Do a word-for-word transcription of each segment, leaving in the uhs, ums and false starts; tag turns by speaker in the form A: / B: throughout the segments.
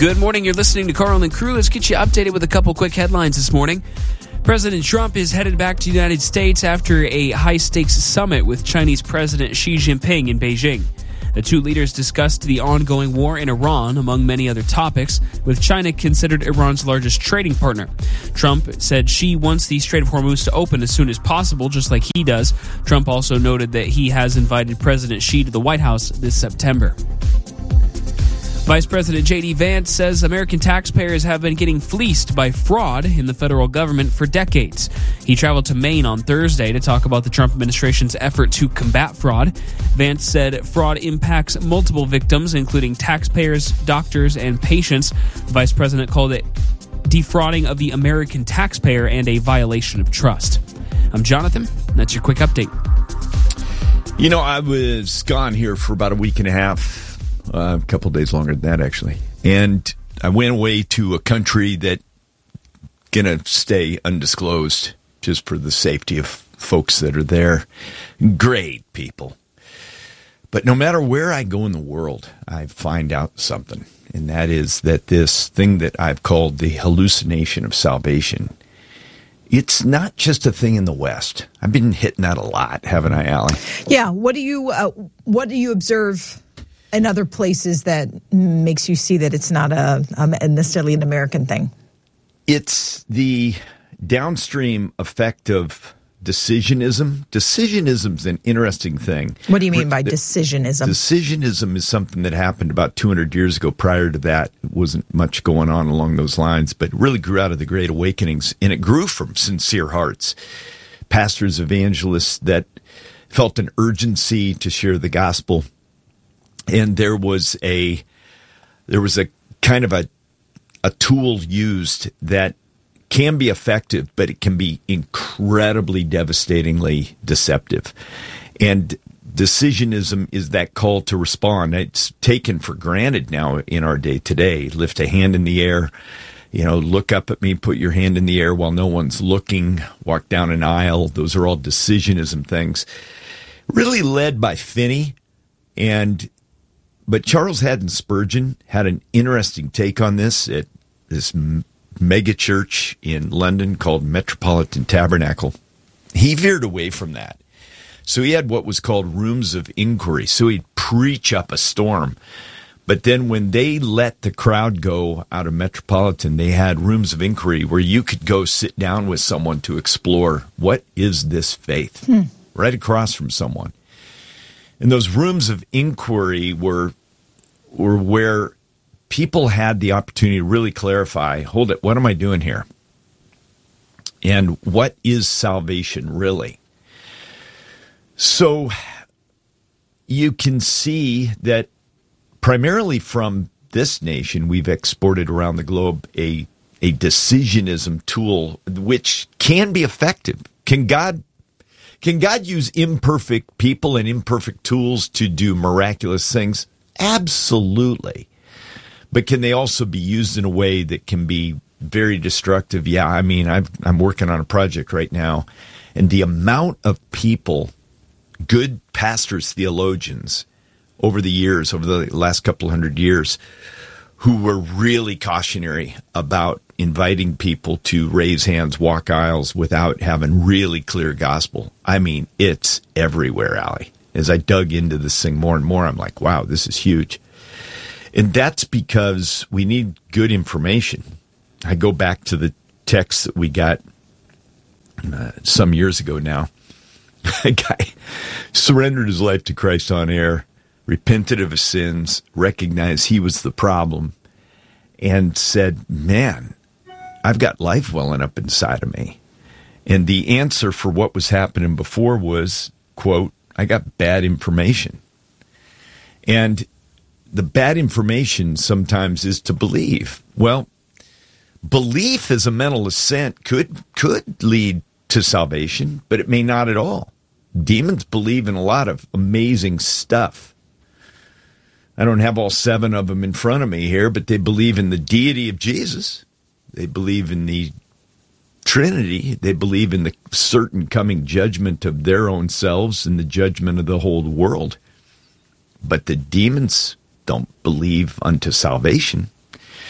A: Good morning. You're listening to Carl and Crew. Let's get you updated with a couple quick headlines this morning. President Trump is headed back to the United States after a high-stakes summit with Chinese President Xi Jinping in Beijing. The two leaders discussed the ongoing war in Iran, among many other topics, with China considered Iran's largest trading partner. Trump said Xi wants the Strait of Hormuz to open as soon as possible, just like he does. Trump also noted that he has invited President Xi to the White House this September. Vice President J D. Vance says American taxpayers have been getting fleeced by fraud in the federal government for decades. He traveled to Maine on Thursday to talk about the Trump administration's effort to combat fraud. Vance said fraud impacts multiple victims, including taxpayers, doctors, and patients. The vice president called it defrauding of the American taxpayer and a violation of trust. I'm Jonathan. That's your quick update.
B: You know, I was gone here for about a week and a half. Uh, a couple days longer than that, actually. And I went away to a country that going to stay undisclosed just for the safety of folks that are there. Great people. But no matter where I go in the world, I find out something. And that is that this thing that I've called the hallucination of salvation, it's not just a thing in the West. I've been hitting that a lot, haven't I, Allie?
C: Yeah. What do you, uh, what do you observe in other places that makes you see that it's not a um, necessarily an American thing?
B: It's the downstream effect of decisionism. Decisionism's an interesting thing.
C: What do you mean by decisionism?
B: Decisionism is something that happened about two hundred years ago. Prior to that, it wasn't much going on along those lines, but it really grew out of the Great Awakenings, and it grew from sincere hearts. Pastors, evangelists that felt an urgency to share the gospel. And there was a there was a kind of a a tool used that can be effective, but it can be incredibly devastatingly deceptive. And decisionism is that call to respond. It's taken for granted now in our day today. Lift a hand in the air, you know, look up at me, put your hand in the air while no one's looking, walk down an aisle. Those are all decisionism things. Really led by Finney and But Charles Haddon Spurgeon had an interesting take on this at this mega church in London called Metropolitan Tabernacle. He veered away from that. So he had what was called rooms of inquiry. So he'd preach up a storm. But then when they let the crowd go out of Metropolitan, they had rooms of inquiry where you could go sit down with someone to explore, what is this faith? Hmm. Right across from someone. And those rooms of inquiry were were where people had the opportunity to really clarify, hold it, what am I doing here? And what is salvation really? So you can see that primarily from this nation, we've exported around the globe a, a decisionism tool which can be effective. Can God Can God use imperfect people and imperfect tools to do miraculous things? Absolutely. But can they also be used in a way that can be very destructive? Yeah, I mean, I've, I'm working on a project right now, and the amount of people, good pastors, theologians, over the years, over the last couple hundred years, who were really cautionary about inviting people to raise hands, walk aisles without having really clear gospel. I mean, it's everywhere, Allie. As I dug into this thing more and more, I'm like, wow, this is huge. And that's because we need good information. I go back to the text that we got uh, some years ago now. A guy surrendered his life to Christ on air, repented of his sins, recognized he was the problem, and said, man, I've got life welling up inside of me. And the answer for what was happening before was, quote, I got bad information. And the bad information sometimes is to believe. Well, belief as a mental assent could could lead to salvation, but it may not at all. Demons believe in a lot of amazing stuff. I don't have all seven of them in front of me here, but they believe in the deity of Jesus. They believe in the Trinity. They believe in the certain coming judgment of their own selves and the judgment of the whole world. But the demons don't believe unto salvation.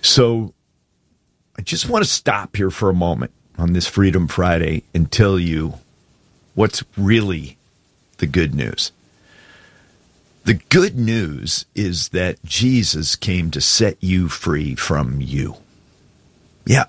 B: So I just want to stop here for a moment on this Freedom Friday and tell you what's really the good news. The good news is that Jesus came to set you free from you. Yeah.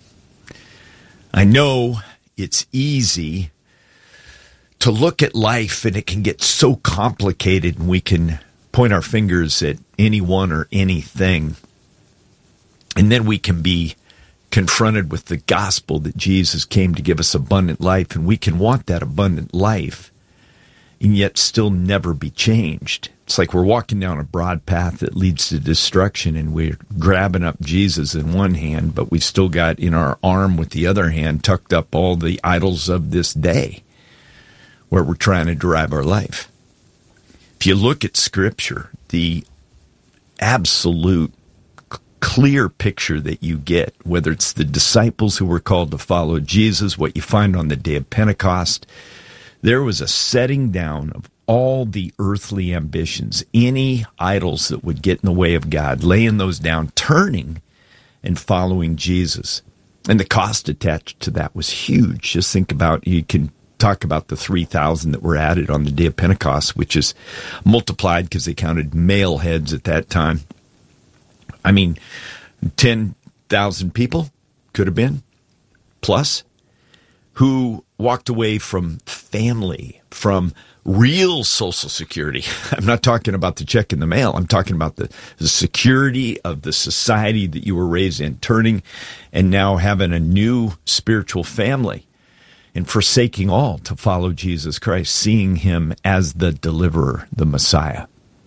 B: I know it's easy to look at life and it can get so complicated and we can point our fingers at anyone or anything. And then we can be confronted with the gospel that Jesus came to give us abundant life, and we can want that abundant life and yet still never be changed. It's like we're walking down a broad path that leads to destruction, and we're grabbing up Jesus in one hand, but we've still got in our arm with the other hand tucked up all the idols of this day where we're trying to derive our life. If you look at Scripture, the absolute clear picture that you get, whether it's the disciples who were called to follow Jesus, what you find on the day of Pentecost, there was a setting down of all the earthly ambitions, any idols that would get in the way of God, laying those down, turning and following Jesus. And the cost attached to that was huge. Just think about, you can talk about the three thousand that were added on the day of Pentecost, which is multiplied because they counted male heads at that time. I mean, ten thousand people could have been, plus, who walked away from family, from real Social Security. I'm not talking about the check in the mail. I'm talking about the, the security of the society that you were raised in, turning and now having a new spiritual family and forsaking all to follow Jesus Christ, seeing him as the deliverer, the Messiah.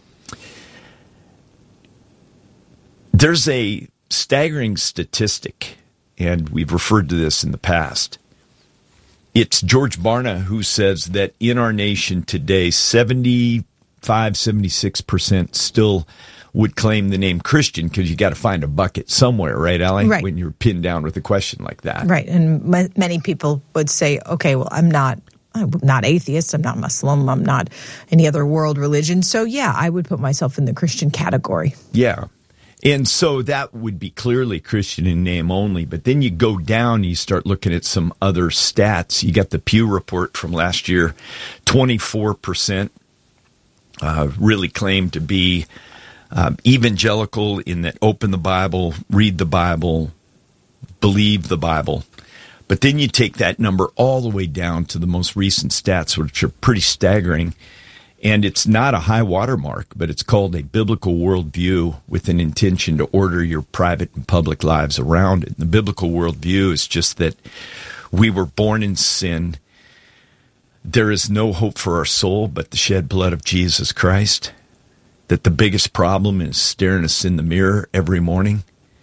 B: There's a staggering statistic, and we've referred to this in the past. It's George Barna who says that in our nation today, seventy-five, seventy-six percent still would claim the name Christian, because you got to find a bucket somewhere, right, Allie?
C: Right.
B: When you're pinned down with a question like that.
C: Right, and m- many people would say, okay, well, I'm not I'm not atheist, I'm not Muslim, I'm not any other world religion, so yeah, I would put myself in the Christian category.
B: Yeah. And so that would be clearly Christian in name only. But then you go down, you start looking at some other stats. You got the Pew report from last year, twenty-four percent uh, really claim to be uh, evangelical, in that open the Bible, read the Bible, believe the Bible. But then you take that number all the way down to the most recent stats, which are pretty staggering. And it's not a high watermark, but it's called a biblical worldview with an intention to order your private and public lives around it. And the biblical worldview is just that we were born in sin. There is no hope for our soul but the shed blood of Jesus Christ. That the biggest problem is staring us in the mirror every morning.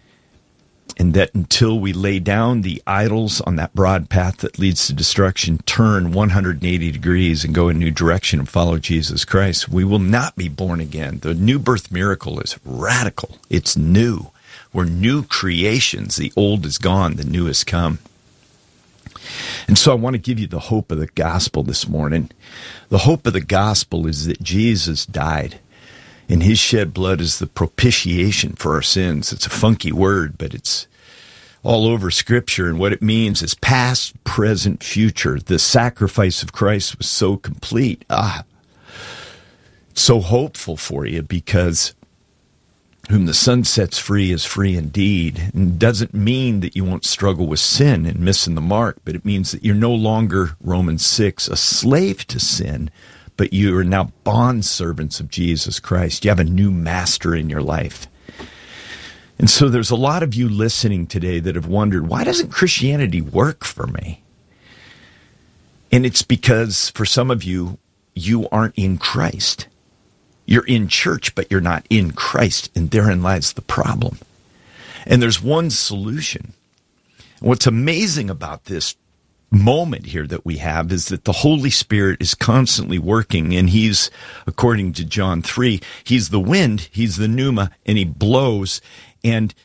B: And that until we lay down the idols on that broad path that leads to destruction, turn one hundred eighty degrees and go in a new direction and follow Jesus Christ, we will not be born again. The new birth miracle is radical. It's new. We're new creations. The old is gone. The new has come. And so I want to give you the hope of the gospel this morning. The hope of the gospel is that Jesus died. And his shed blood is the propitiation for our sins. It's a funky word, but it's all over Scripture. And what it means is past, present, future. The sacrifice of Christ was so complete. Ah, it's so hopeful for you, because whom the Son sets free is free indeed. And it doesn't mean that you won't struggle with sin and missing the mark, but it means that you're no longer, Romans six, a slave to sin, but you are now bondservants of Jesus Christ. You have a new master in your life. And so there's a lot of you listening today that have wondered, why doesn't Christianity work for me? And it's because for some of you, you aren't in Christ. You're in church, but you're not in Christ, and therein lies the problem. And there's one solution. What's amazing about this moment here that we have is that the Holy Spirit is constantly working, and he's, according to John three, he's the wind, he's the pneuma, and he blows, and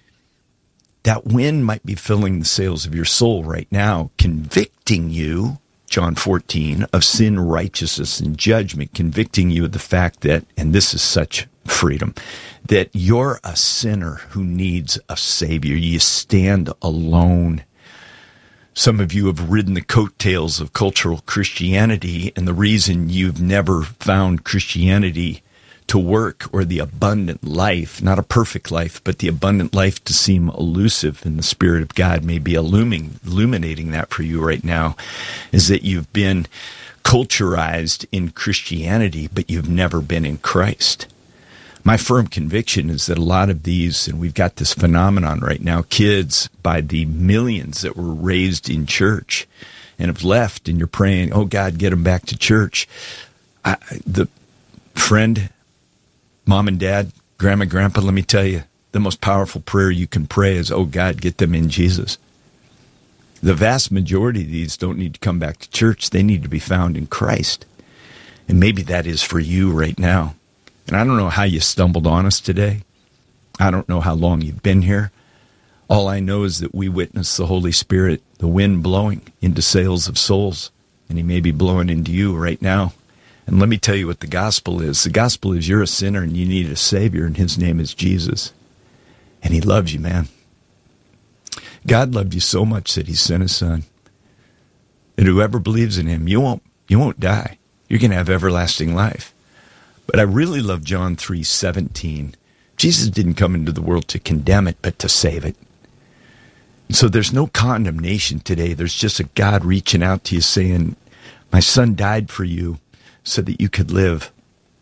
B: that wind might be filling the sails of your soul right now, convicting you, John fourteen, of sin, righteousness, and judgment, convicting you of the fact that, and this is such freedom, that you're a sinner who needs a Savior. You stand alone. Some of you have ridden the coattails of cultural Christianity, and the reason you've never found Christianity to work, or the abundant life, not a perfect life, but the abundant life to seem elusive, and the Spirit of God may be illuming, illuminating that for you right now, is that you've been culturized in Christianity, but you've never been in Christ. My firm conviction is that a lot of these, and we've got this phenomenon right now, kids by the millions that were raised in church and have left, and you're praying, oh God, get them back to church. I, the friend, mom and dad, grandma, grandpa, let me tell you, the most powerful prayer you can pray is, oh God, get them in Jesus. The vast majority of these don't need to come back to church. They need to be found in Christ. And maybe that is for you right now. And I don't know how you stumbled on us today. I don't know how long you've been here. All I know is that we witness the Holy Spirit, the wind blowing into sails of souls. And he may be blowing into you right now. And let me tell you what the gospel is. The gospel is you're a sinner and you need a Savior, and his name is Jesus. And he loves you, man. God loved you so much that he sent his son. And whoever believes in him, you won't, you won't die. You're going to have everlasting life. But I really love John three seventeen. Jesus didn't come into the world to condemn it, but to save it. And so there's no condemnation today. There's just a God reaching out to you saying, my son died for you so that you could live.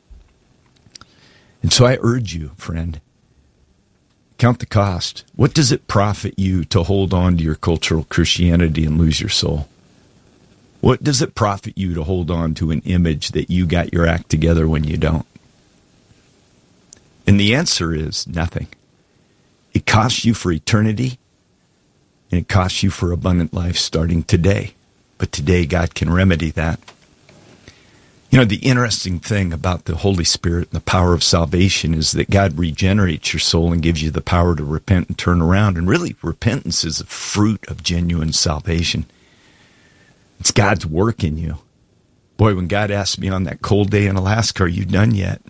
B: And so I urge you, friend, count the cost. What does it profit you to hold on to your cultural Christianity and lose your soul? What does it profit you to hold on to an image that you got your act together when you don't? And the answer is nothing. It costs you for eternity, and it costs you for abundant life starting today. But today, God can remedy that. You know, the interesting thing about the Holy Spirit and the power of salvation is that God regenerates your soul and gives you the power to repent and turn around. And really, repentance is a fruit of genuine salvation. It's God's work in you. Boy, when God asked me on that cold day in Alaska, are you done yet?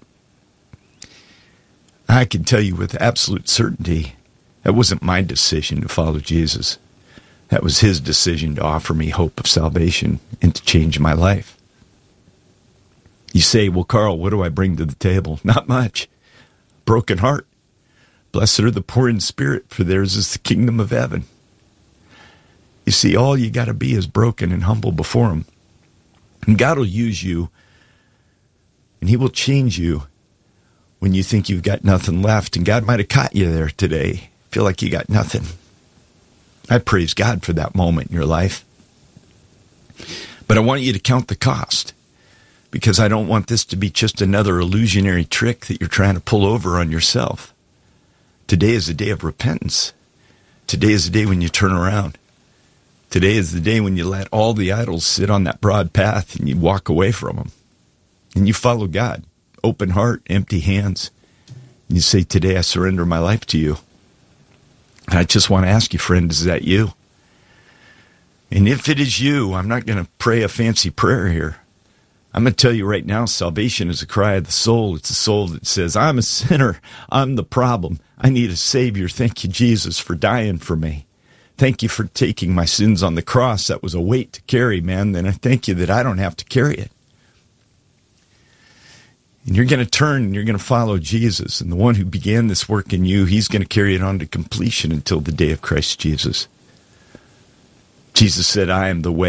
B: I can tell you with absolute certainty, that wasn't my decision to follow Jesus. That was his decision to offer me hope of salvation and to change my life. You say, well, Carl, what do I bring to the table? Not much. Broken heart. Blessed are the poor in spirit, for theirs is the kingdom of heaven. You see, all you got to be is broken and humble before him. And God will use you, and he will change you when you think you've got nothing left. And God might have caught you there today. Feel like you got nothing. I praise God for that moment in your life. But I want you to count the cost, because I don't want this to be just another illusionary trick that you're trying to pull over on yourself. Today is a day of repentance. Today is the day when you turn around. Today is the day when you let all the idols sit on that broad path and you walk away from them. And you follow God. Open heart, empty hands. And you say, today I surrender my life to you. And I just want to ask you, friend, is that you? And if it is you, I'm not going to pray a fancy prayer here. I'm going to tell you right now, salvation is a cry of the soul. It's a soul that says, I'm a sinner. I'm the problem. I need a Savior. Thank you, Jesus, for dying for me. Thank you for taking my sins on the cross. That was a weight to carry, man. Then I thank you that I don't have to carry it. And you're going to turn and you're going to follow Jesus. And the one who began this work in you, he's going to carry it on to completion until the day of Christ Jesus. Jesus said, I am the way.